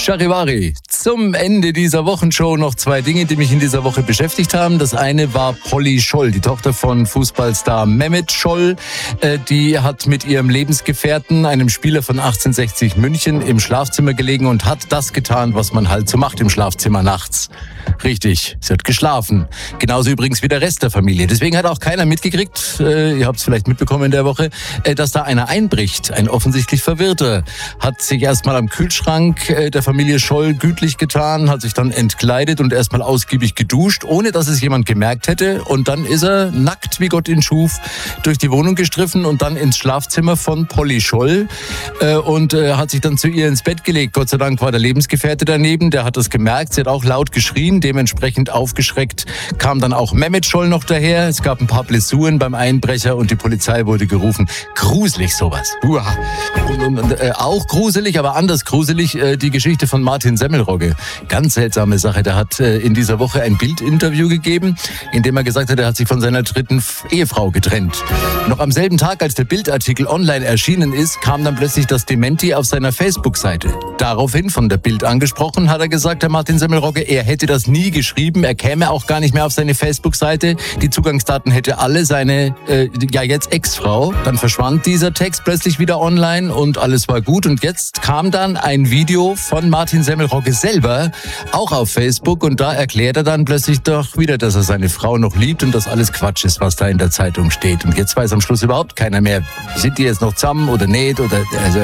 Charivari. Zum Ende dieser Wochenshow noch 2 Dinge, die mich in dieser Woche beschäftigt haben. Das eine war Polly Scholl, die Tochter von Fußballstar Mehmet Scholl. Die hat mit ihrem Lebensgefährten, einem Spieler von 1860 München, im Schlafzimmer gelegen und hat das getan, was man halt so macht im Schlafzimmer nachts. Richtig, sie hat geschlafen. Genauso übrigens wie der Rest der Familie. Deswegen hat auch keiner mitgekriegt, ihr habt es vielleicht mitbekommen in der Woche, dass da einer einbricht. Ein offensichtlich Verwirrter hat sich erstmal am Kühlschrank der Familie Scholl gütlich getan, hat sich dann entkleidet und erstmal ausgiebig geduscht, ohne dass es jemand gemerkt hätte. Und dann ist er nackt, wie Gott ihn schuf, durch die Wohnung gestriffen und dann ins Schlafzimmer von Polly Scholl und hat sich dann zu ihr ins Bett gelegt. Gott sei Dank war der Lebensgefährte daneben, der hat das gemerkt. Sie hat auch laut geschrien, dementsprechend aufgeschreckt kam dann auch Mehmet Scholl noch daher. Es gab ein paar Blessuren beim Einbrecher und die Polizei wurde gerufen. Gruselig sowas. Uah. Und auch gruselig, aber anders gruselig, die Geschichte von Martin Semmelrogge. Ganz seltsame Sache. Der hat in dieser Woche ein Bildinterview gegeben, in dem er gesagt hat, er hat sich von seiner 3. Ehefrau getrennt. Noch am selben Tag, als der Bildartikel online erschienen ist, kam dann plötzlich das Dementi auf seiner Facebook-Seite. Daraufhin, von der Bild angesprochen, hat er gesagt, der Martin Semmelrogge, er hätte das nie geschrieben, er käme auch gar nicht mehr auf seine Facebook-Seite. Die Zugangsdaten hätte alle seine, jetzt Ex-Frau. Dann verschwand dieser Text plötzlich wieder online und alles war gut. Und jetzt kam dann ein Video von Martin Semmelrogge selber, auch auf Facebook. Und da erklärt er dann plötzlich doch wieder, dass er seine Frau noch liebt und dass alles Quatsch ist, was da in der Zeitung steht. Und jetzt weiß am Schluss überhaupt keiner mehr, sind die jetzt noch zusammen oder nicht? Oder, also,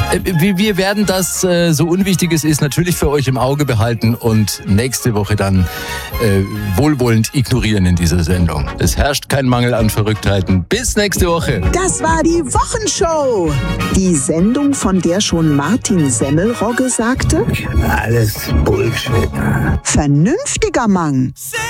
wir werden das, so unwichtig es ist, natürlich für euch im Auge behalten und nächste Woche dann wohlwollend ignorieren in dieser Sendung. Es herrscht kein Mangel an Verrücktheiten. Bis nächste Woche. Das war die Wochenshow. Die Sendung, von der schon Martin Semmelrogge sagte: Alles Bullshit. Vernünftiger Mann.